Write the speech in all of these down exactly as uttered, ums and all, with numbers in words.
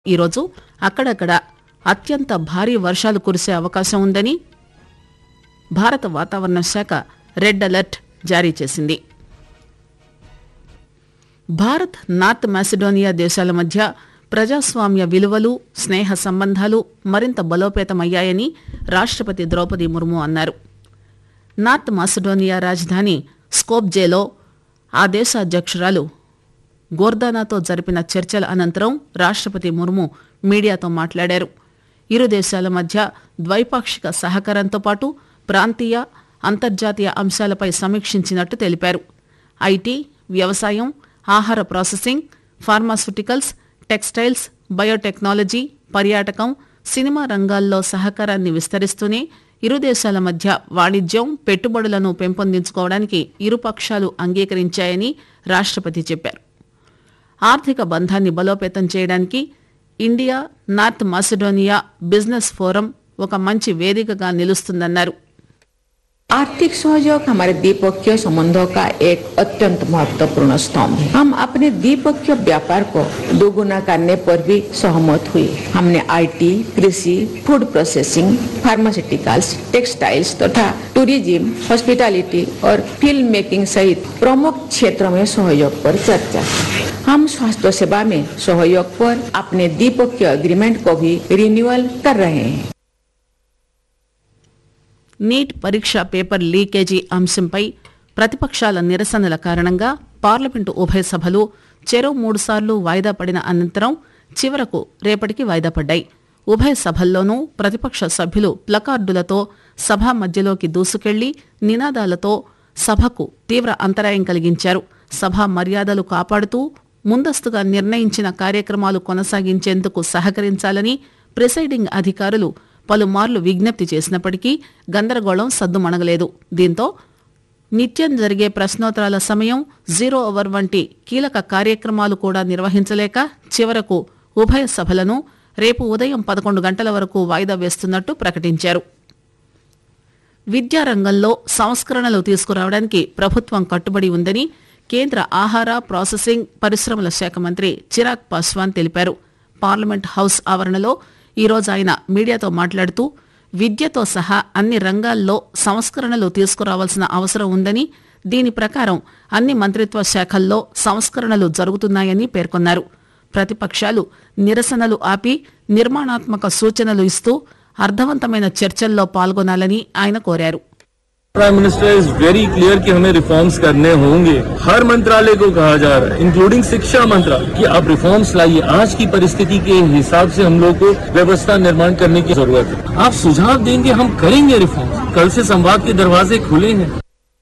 ఈరోజు అక్కడక్కడ అత్యంత భారీ వర్షాలు కురిసే అవకాశం ఉందని భారత వాతావరణ శాఖ రెడ్ అలర్ట్ జారీ చేసింది. భారత్ నార్త్ మాసిడోనియా దేశాల మధ్య ప్రజాస్వామ్య విలువలు, స్నేహ సంబంధాలు మరింత బలోపేతమయ్యాయని రాష్ట్రపతి ద్రౌపది ముర్ము అన్నారు. నార్త్ మాసిడోనియా రాజధాని స్కోప్జేలో ఆ దేశ అధ్యక్షురాలు గోర్దానాతో జరిపిన చర్చల అనంతరం రాష్ట్రపతి ముర్ము మీడియాతో మాట్లాడారు. ఇరు దేశాల మధ్య ద్వైపాక్షిక సహకారంతో పాటు ప్రాంతీయ, అంతర్జాతీయ అంశాలపై సమీక్షించినట్టు తెలిపారు. ఐటీ, వ్యవసాయం, ఆహార ప్రాసెసింగ్, ఫార్మాస్యూటికల్స్, టెక్స్టైల్స్, బయోటెక్నాలజీ, పర్యాటకం, సినిమా రంగాల్లో సహకారాన్ని విస్తరిస్తూనే ఇరు దేశాల మధ్య వాణిజ్యం, పెట్టుబడులను పెంపొందించుకోవడానికి ఇరుపక్షాలు అంగీకరించాయని రాష్ట్రపతి చెప్పారు. ఆర్థిక బంధాన్ని బలోపేతం చేయడానికి India north Macedonia business forum ఒక మంచి వేదికగా నిలుస్తుందన్నారు. आर्थिक सहयोग हमारे द्विपक्षीय संबंधों का एक अत्यंत महत्वपूर्ण स्तंभ है. हम अपने द्विपक्षीय व्यापार को दोगुना करने पर भी सहमत हुए. हमने आईटी, कृषि, फूड प्रोसेसिंग, फार्मास्यूटिकल्स, टेक्सटाइल्स तथा टूरिज्म, हॉस्पिटैलिटी और फिल्म मेकिंग सहित प्रमुख क्षेत्रों में सहयोग पर चर्चा की. हम स्वास्थ्य सेवा में सहयोग पर अपने द्विपक्षीय एग्रीमेंट को भी रिन्यूअल कर रहे हैं. నీట్ పరీక్ష పేపర్ లీకేజీ అంశంపై ప్రతిపక్షాల నిరసనల కారణంగా పార్లమెంటు ఉభయ సభలు చెరో మూడుసార్లు వాయిదా పడిన అనంతరం చివరకు రేపటికి వాయిదా పడ్డాయి. ఉభయ సభల్లోనూ ప్రతిపక్ష సభ్యులు ప్లకార్డులతో సభ మధ్యలోకి దూసుకెళ్లి నినాదాలతో సభకు తీవ్ర అంతరాయం కలిగించారు. సభ మర్యాదలు కాపాడుతూ ముందస్తుగా నిర్ణయించిన కార్యక్రమాలు కొనసాగించేందుకు సహకరించాలని ప్రిసైడింగ్ అధికారులు పలుమార్లు విజ్ఞప్తి చేసినప్పటికీ గందరగోళం సద్దుమణగలేదు. దీంతో నిత్యం జరిగే ప్రశ్నోత్తరాల సమయం, జీరో అవర్ వంటి కీలక కార్యక్రమాలు కూడా నిర్వహించలేక చివరకు ఉభయ సభలను రేపు ఉదయం పదకొండు గంటల వరకు వాయిదా వేస్తున్నట్టు ప్రకటించారు. విద్యారంగంలో సంస్కరణలు తీసుకురావడానికి ప్రభుత్వం కట్టుబడి ఉందని కేంద్ర ఆహార, ప్రాసెసింగ్, పరిశ్రమల శాఖ మంత్రి చిరాగ్ పాస్వాన్ తెలిపారు. పార్లమెంట్ హౌస్ ఆవరణలో ఈరోజు ఆయన మీడియాతో మాట్లాడుతూ విద్యతో సహా అన్ని రంగాల్లో సంస్కరణలు తీసుకురావాల్సిన అవసరం ఉందని, దీని ప్రకారం అన్ని మంత్రిత్వ శాఖల్లో సంస్కరణలు జరుగుతున్నాయని పేర్కొన్నారు. ప్రతిపక్షాలు నిరసనలు ఆపి నిర్మాణాత్మక సూచనలు ఇస్తూ అర్థవంతమైన చర్చల్లో పాల్గొనాలని ఆయన కోరారు. Prime minister is very clear कि हमें रिफॉर्म्स करने होंगे. हर मंत्रालय को कहा जा रहा है, इंक्लूडिंग शिक्षा मंत्रालय, कि आप रिफॉर्म्स लाइए. आज की परिस्थिति के हिसाब से हम लोग को व्यवस्था निर्माण करने की जरूरत है. आप सुझाव देंगे, हम करेंगे रिफॉर्म्स. कल से संवाद के दरवाजे खुले हैं.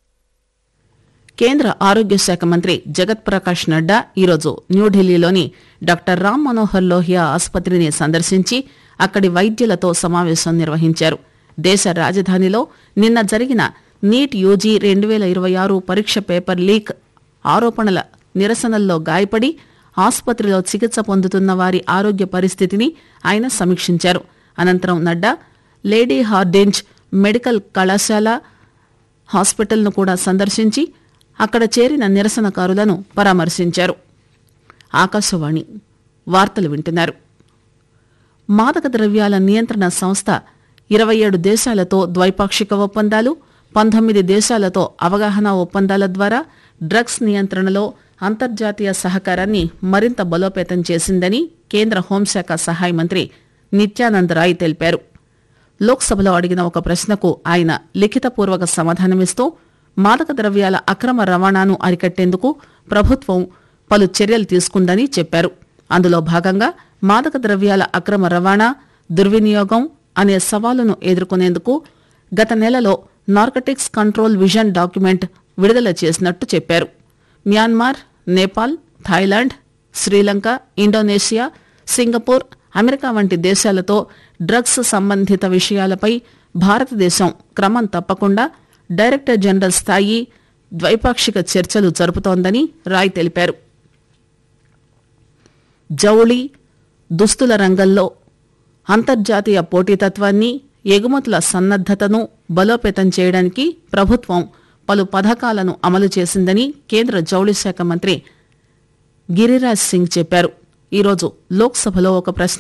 కేంద్ర ఆరోగ్య శాఖ మంత్రి జగత్ ప్రకాష్ నడ్డా ఈరోజు న్యూఢిల్లీలోని డాక్టర్ రామ్ మనోహర్ లోహియా ఆసుపత్రిని సందర్శించి అక్కడి వైద్యులతో సమావేశం నిర్వహించారు. దేశ రాజధానిలో నిన్న జరిగిన నీట్ యూజీ రెండు వేల ఇరవై ఆరు పరీక్ష పేపర్ లీక్ ఆరోపణల నిరసనల్లో గాయపడి ఆసుపత్రిలో చికిత్స పొందుతున్న వారి ఆరోగ్య పరిస్థితిని ఆయన సమీక్షించారు. అనంతరం నడ్డా లేడీ హార్డింజ్ మెడికల్ కళాశాల హాస్పిటల్ను కూడా సందర్శించి అక్కడ చేరిన నిరసనకారులను పరామర్శించారు. ఆకాశవాణి వార్తలు వింటున్నారు. మాదక ద్రవ్యాల నియంత్రణ సంస్థ ఇరవై ఏడు దేశాలతో ద్వైపాక్షిక ఒప్పందాలు, పంతొమ్మిది దేశాలతో అవగాహన ఒప్పందాల ద్వారా డ్రగ్స్ నియంత్రణలో అంతర్జాతీయ సహకారాన్ని మరింత బలోపేతం చేసిందని కేంద్ర హోంశాఖ సహాయ మంత్రి నిత్యానంద్ రాయ్ తెలిపారు. లోక్సభలో అడిగిన ఒక ప్రశ్నకు ఆయన లిఖితపూర్వక సమాధానమిస్తూ మాదక ద్రవ్యాల అక్రమ రవాణాను అరికట్టేందుకు ప్రభుత్వం పలు చర్యలు తీసుకుందని చెప్పారు. అందులో భాగంగా మాదక ద్రవ్యాల అక్రమ రవాణా, దుర్వినియోగం అనే సవాలును ఎదుర్కొనేందుకు గత నెలలో నార్కటిక్స్ కంట్రోల్ విజన్ డాక్యుమెంట్ విడుదల చేసినట్టు చెప్పారు. Myanmar, Nepal, Thailand, Sri Lanka, Indonesia, Singapore, America వంటి దేశాలతో డ్రగ్స్ సంబంధిత విషయాలపై భారతదేశం క్రమం తప్పకుండా డైరెక్టర్ జనరల్ స్థాయి ద్వైపాక్షిక చర్చలు జరుపుతోందని రాయ్ తెలిపారు. జౌళి, దుస్తుల రంగంలో అంతర్జాతీయ పోటీతత్వాన్ని, ఎగుమతుల సన్నద్దతను బలోపేతం చేయడానికి ప్రభుత్వం పలు పథకాలను అమలు చేసిందని కేంద్ర జౌళి శాఖ మంత్రి గిరిరాజ్ సింగ్ చెప్పారు. ఈరోజు లోక్సభలో ఒక ప్రశ్న